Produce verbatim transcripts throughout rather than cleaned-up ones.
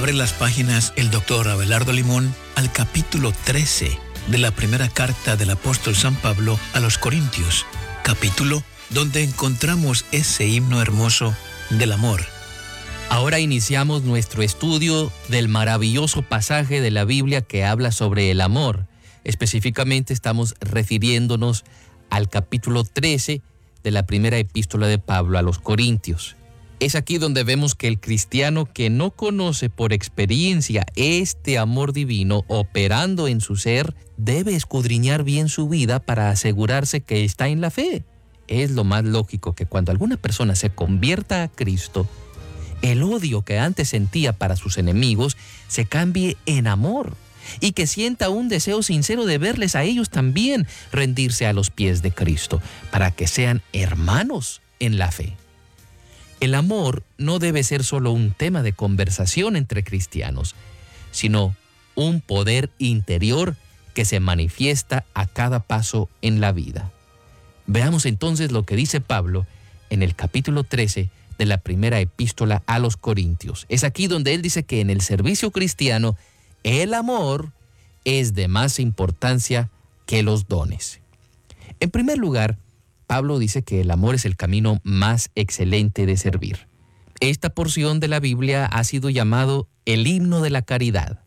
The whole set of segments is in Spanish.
Abre las páginas el doctor Abelardo Limón al capítulo trece de la primera carta del apóstol San Pablo a los Corintios, capítulo donde encontramos ese himno hermoso del amor. Ahora iniciamos nuestro estudio del maravilloso pasaje de la Biblia que habla sobre el amor. Específicamente estamos refiriéndonos al capítulo trece de la primera epístola de Pablo a los Corintios. Es aquí donde vemos que el cristiano que no conoce por experiencia este amor divino operando en su ser, debe escudriñar bien su vida para asegurarse que está en la fe. Es lo más lógico que cuando alguna persona se convierta a Cristo, el odio que antes sentía para sus enemigos se cambie en amor y que sienta un deseo sincero de verles a ellos también rendirse a los pies de Cristo para que sean hermanos en la fe. El amor no debe ser solo un tema de conversación entre cristianos, sino un poder interior que se manifiesta a cada paso en la vida. Veamos entonces lo que dice Pablo en el capítulo trece de la primera epístola a los Corintios. Es aquí donde él dice que en el servicio cristiano el amor es de más importancia que los dones. En primer lugar, Pablo dice que el amor es el camino más excelente de servir. Esta porción de la Biblia ha sido llamado el himno de la caridad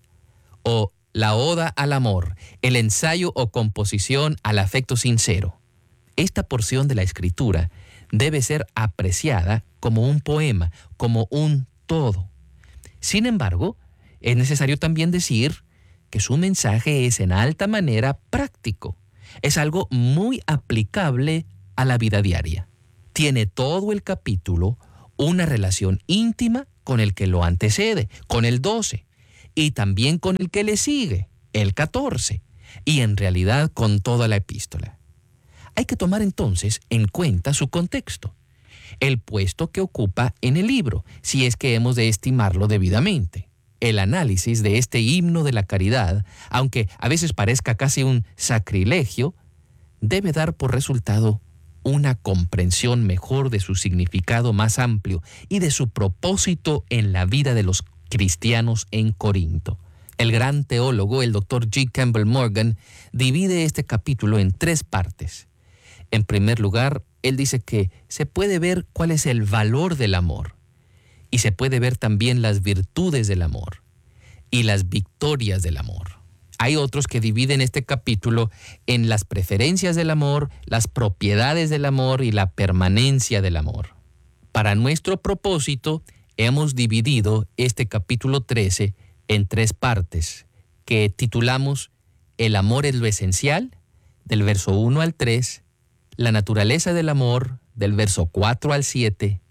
o la oda al amor, el ensayo o composición al afecto sincero. Esta porción de la Escritura debe ser apreciada como un poema, como un todo. Sin embargo, es necesario también decir que su mensaje es en alta manera práctico. Es algo muy aplicable a la vida diaria. Tiene todo el capítulo una relación íntima con el que lo antecede, con el doce, y también con el que le sigue, el catorce, y en realidad con toda la epístola. Hay que tomar entonces en cuenta su contexto, el puesto que ocupa en el libro, si es que hemos de estimarlo debidamente. El análisis de este himno de la caridad, aunque a veces parezca casi un sacrilegio, debe dar por resultado una comprensión mejor de su significado más amplio y de su propósito en la vida de los cristianos en Corinto. El gran teólogo, el doctor G. Campbell Morgan, divide este capítulo en tres partes. En primer lugar, él dice que se puede ver cuál es el valor del amor y se puede ver también las virtudes del amor y las victorias del amor. Hay otros que dividen este capítulo en las preferencias del amor, las propiedades del amor y la permanencia del amor. Para nuestro propósito, hemos dividido este capítulo trece en tres partes que titulamos El amor es lo esencial, del verso uno al tres, la naturaleza del amor, del verso cuatro al siete,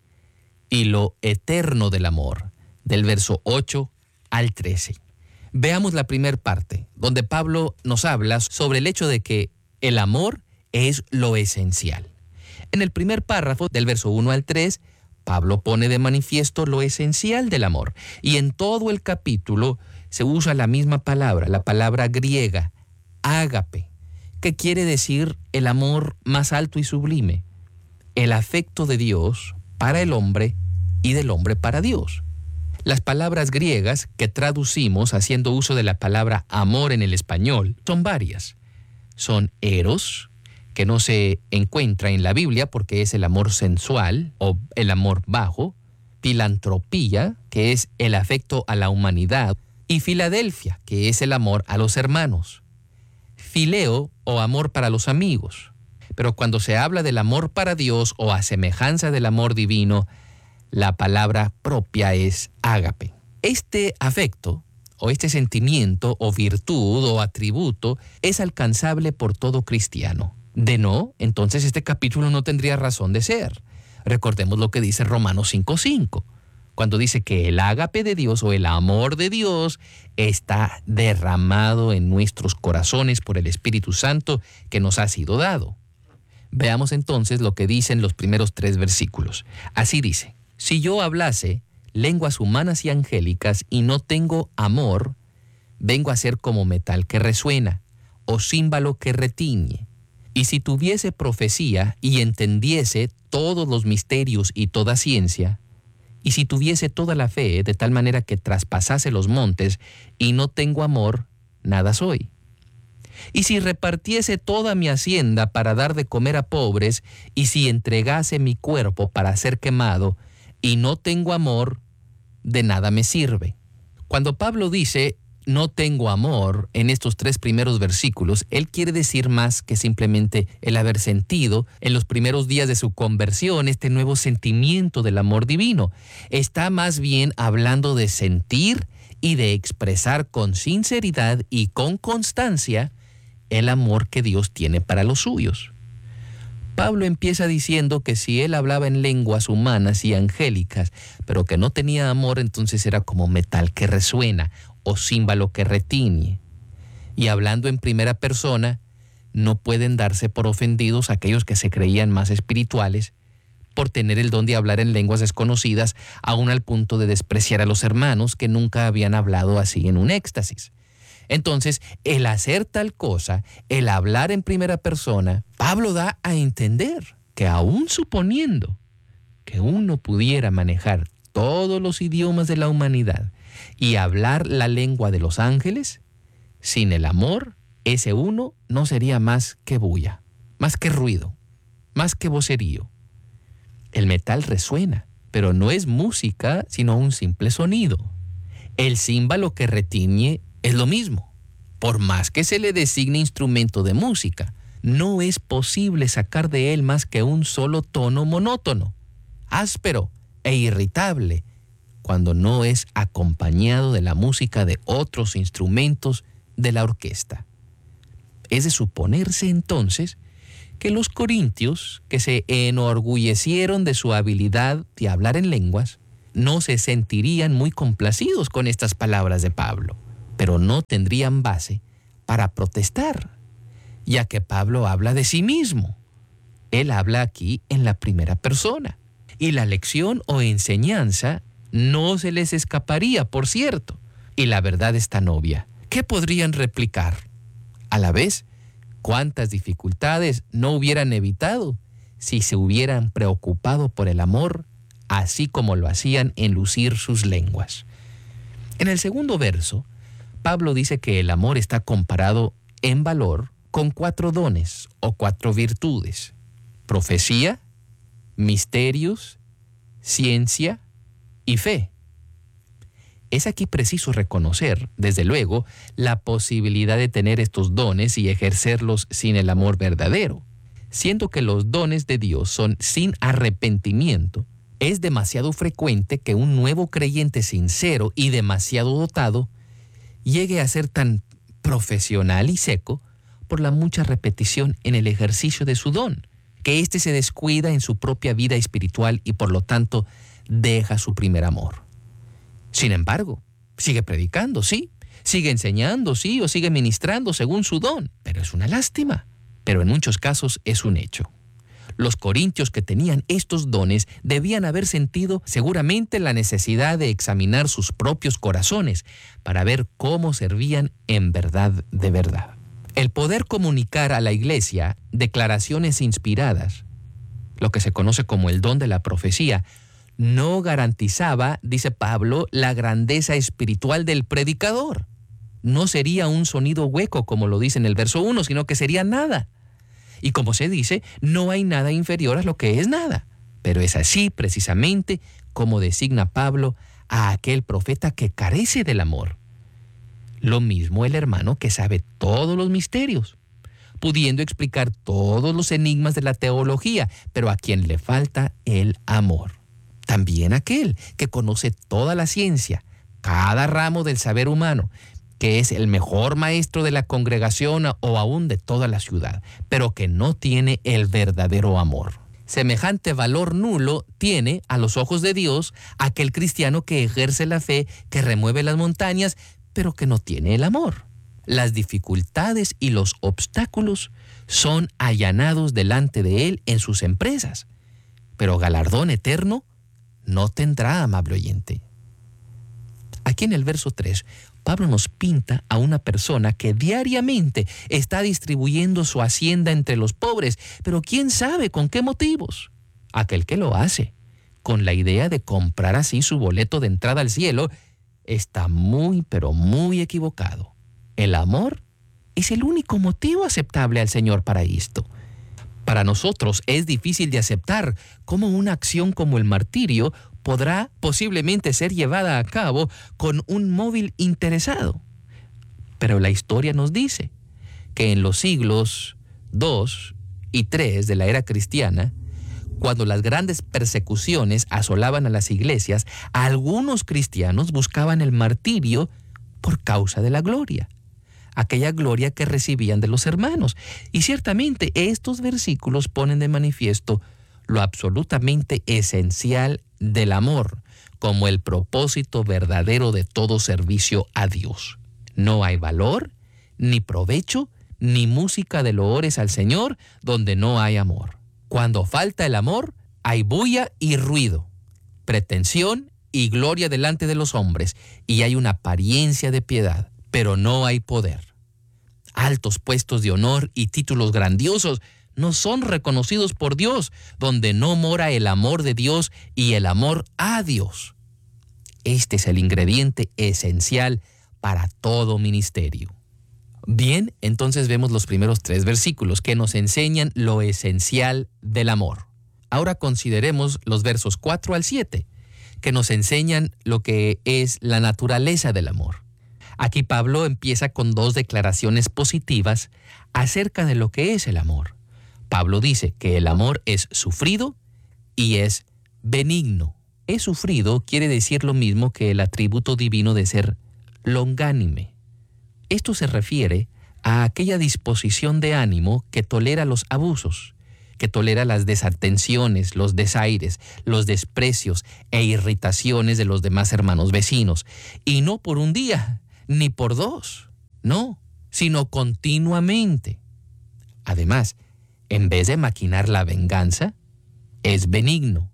y lo eterno del amor, del verso ocho al trece. Veamos la primera parte, donde Pablo nos habla sobre el hecho de que el amor es lo esencial. En el primer párrafo, del verso uno al tres, Pablo pone de manifiesto lo esencial del amor. Y en todo el capítulo se usa la misma palabra, la palabra griega, ágape, que quiere decir el amor más alto y sublime, el afecto de Dios para el hombre y del hombre para Dios. Las palabras griegas que traducimos haciendo uso de la palabra amor en el español son varias. Son eros, que no se encuentra en la Biblia porque es el amor sensual o el amor bajo, filantropía, que es el afecto a la humanidad, y Filadelfia, que es el amor a los hermanos. Fileo o amor para los amigos. Pero cuando se habla del amor para Dios o a semejanza del amor divino, la palabra propia es ágape. Este afecto o este sentimiento o virtud o atributo es alcanzable por todo cristiano. De no, entonces este capítulo no tendría razón de ser. Recordemos lo que dice Romanos cinco cinco, cuando dice que el ágape de Dios o el amor de Dios está derramado en nuestros corazones por el Espíritu Santo que nos ha sido dado. Veamos entonces lo que dicen los primeros tres versículos. Así dice: si yo hablase lenguas humanas y angélicas y no tengo amor, vengo a ser como metal que resuena o címbalo que retiñe. Y si tuviese profecía y entendiese todos los misterios y toda ciencia, Y si tuviese toda la fe, de tal manera que traspasase los montes, y no tengo amor, nada soy. Y si repartiese toda mi hacienda para dar de comer a pobres, y si entregase mi cuerpo para ser quemado, y no tengo amor, de nada me sirve. Cuando Pablo dice, no tengo amor, en estos tres primeros versículos, él quiere decir más que simplemente el haber sentido en los primeros días de su conversión este nuevo sentimiento del amor divino. Está más bien hablando de sentir y de expresar con sinceridad y con constancia el amor que Dios tiene para los suyos. Pablo empieza diciendo que si él hablaba en lenguas humanas y angélicas, pero que no tenía amor, entonces era como metal que resuena o címbalo que retiñe. Y hablando en primera persona, no pueden darse por ofendidos aquellos que se creían más espirituales por tener el don de hablar en lenguas desconocidas, aún al punto de despreciar a los hermanos que nunca habían hablado así en un éxtasis. Entonces, el hacer tal cosa, el hablar en primera persona, Pablo da a entender que aún suponiendo que uno pudiera manejar todos los idiomas de la humanidad y hablar la lengua de los ángeles, sin el amor, ese uno no sería más que bulla, más que ruido, más que vocerío. El metal resuena, pero no es música, sino un simple sonido. El címbalo que retiñe es lo mismo. Por más que se le designe instrumento de música, no es posible sacar de él más que un solo tono monótono, áspero e irritable, cuando no es acompañado de la música de otros instrumentos de la orquesta. Es de suponerse entonces que los corintios, que se enorgullecieron de su habilidad de hablar en lenguas, no se sentirían muy complacidos con estas palabras de Pablo, pero no tendrían base para protestar, ya que Pablo habla de sí mismo. Él habla aquí en la primera persona, y la lección o enseñanza no se les escaparía, por cierto. Y la verdad es tan obvia. ¿Qué podrían replicar? A la vez, ¿cuántas dificultades no hubieran evitado si se hubieran preocupado por el amor, así como lo hacían en lucir sus lenguas? En el segundo verso, Pablo dice que el amor está comparado en valor con cuatro dones o cuatro virtudes: profecía, misterios, ciencia y fe. Es aquí preciso reconocer, desde luego, la posibilidad de tener estos dones y ejercerlos sin el amor verdadero. Siendo que los dones de Dios son sin arrepentimiento, es demasiado frecuente que un nuevo creyente sincero y demasiado dotado llegue a ser tan profesional y seco por la mucha repetición en el ejercicio de su don, que éste se descuida en su propia vida espiritual y por lo tanto deja su primer amor. Sin embargo, sigue predicando, sí, sigue enseñando, sí, o sigue ministrando según su don, pero es una lástima. Pero en muchos casos es un hecho. Los corintios que tenían estos dones debían haber sentido seguramente la necesidad de examinar sus propios corazones para ver cómo servían en verdad de verdad. El poder comunicar a la iglesia declaraciones inspiradas, lo que se conoce como el don de la profecía, no garantizaba, dice Pablo, la grandeza espiritual del predicador. No sería un sonido hueco, como lo dice en el verso uno, sino que sería nada. Y como se dice, no hay nada inferior a lo que es nada. Pero es así, precisamente, como designa Pablo a aquel profeta que carece del amor. Lo mismo el hermano que sabe todos los misterios, pudiendo explicar todos los enigmas de la teología, pero a quien le falta el amor. También aquel que conoce toda la ciencia, cada ramo del saber humano, que es el mejor maestro de la congregación o aún de toda la ciudad, pero que no tiene el verdadero amor. Semejante valor nulo tiene, a los ojos de Dios, aquel cristiano que ejerce la fe, que remueve las montañas, pero que no tiene el amor. Las dificultades y los obstáculos son allanados delante de él en sus empresas, pero galardón eterno no tendrá, amable oyente. Aquí en el verso tres, Pablo nos pinta a una persona que diariamente está distribuyendo su hacienda entre los pobres, pero quién sabe con qué motivos. Aquel que lo hace, con la idea de comprar así su boleto de entrada al cielo, está muy, pero muy equivocado. El amor es el único motivo aceptable al Señor para esto. Para nosotros es difícil de aceptar cómo una acción como el martirio podrá posiblemente ser llevada a cabo con un móvil interesado. Pero la historia nos dice que en los siglos dos y tres de la era cristiana, cuando las grandes persecuciones asolaban a las iglesias, algunos cristianos buscaban el martirio por causa de la gloria, aquella gloria que recibían de los hermanos. Y ciertamente estos versículos ponen de manifiesto lo absolutamente esencial del amor como el propósito verdadero de todo servicio a Dios. No hay valor, ni provecho, ni música de loores al Señor donde no hay amor. Cuando falta el amor, hay bulla y ruido, pretensión y gloria delante de los hombres, y hay una apariencia de piedad, pero no hay poder. Altos puestos de honor y títulos grandiosos no son reconocidos por Dios, donde no mora el amor de Dios y el amor a Dios. Este es el ingrediente esencial para todo ministerio. Bien, entonces vemos los primeros tres versículos que nos enseñan lo esencial del amor. Ahora consideremos los versos cuatro al siete, que nos enseñan lo que es la naturaleza del amor. Aquí Pablo empieza con dos declaraciones positivas acerca de lo que es el amor. Pablo dice que el amor es sufrido y es benigno. Es sufrido quiere decir lo mismo que el atributo divino de ser longánime. Esto se refiere a aquella disposición de ánimo que tolera los abusos, que tolera las desatenciones, los desaires, los desprecios e irritaciones de los demás hermanos vecinos. Y no por un día, ni por dos, no, sino continuamente. Además, en vez de maquinar la venganza, es benigno.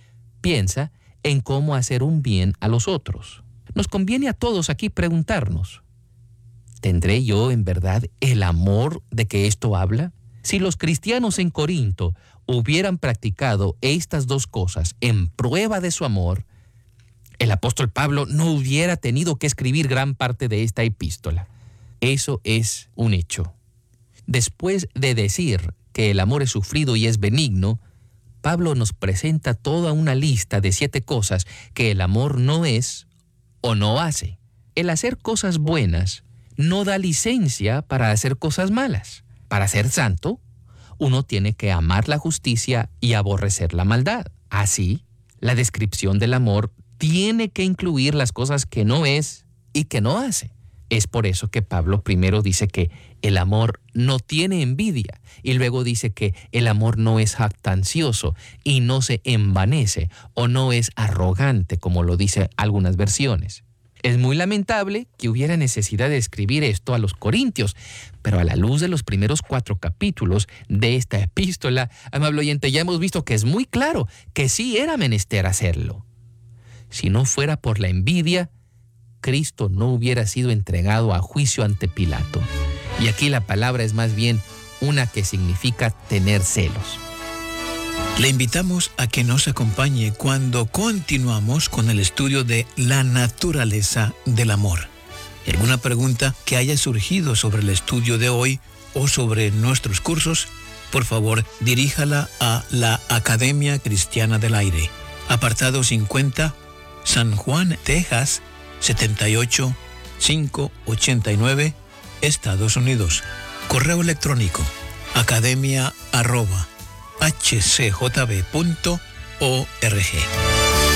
Piensa en cómo hacer un bien a los otros. Nos conviene a todos aquí preguntarnos, ¿tendré yo en verdad el amor de que esto habla? Si los cristianos en Corinto hubieran practicado estas dos cosas en prueba de su amor, el apóstol Pablo no hubiera tenido que escribir gran parte de esta epístola. Eso es un hecho. Después de decir que el amor es sufrido y es benigno, Pablo nos presenta toda una lista de siete cosas que el amor no es o no hace. El hacer cosas buenas no da licencia para hacer cosas malas. Para ser santo, uno tiene que amar la justicia y aborrecer la maldad. Así, la descripción del amor tiene que incluir las cosas que no es y que no hace. Es por eso que Pablo primero dice que el amor no tiene envidia y luego dice que el amor no es jactancioso y no se envanece o no es arrogante, como lo dice algunas versiones. Es muy lamentable que hubiera necesidad de escribir esto a los corintios, pero a la luz de los primeros cuatro capítulos de esta epístola, amable oyente, ya hemos visto que es muy claro que sí era menester hacerlo. Si no fuera por la envidia, Cristo no hubiera sido entregado a juicio ante Pilato. Y aquí la palabra es más bien una que significa tener celos. Le invitamos a que nos acompañe cuando continuamos con el estudio de la naturaleza del amor. ¿Alguna pregunta que haya surgido sobre el estudio de hoy o sobre nuestros cursos? Por favor, diríjala a la Academia Cristiana del Aire, apartado cincuenta, San Juan, Texas, setenta y ocho mil quinientos ochenta y nueve, Estados Unidos. Correo electrónico academia arroba h c j b punto org.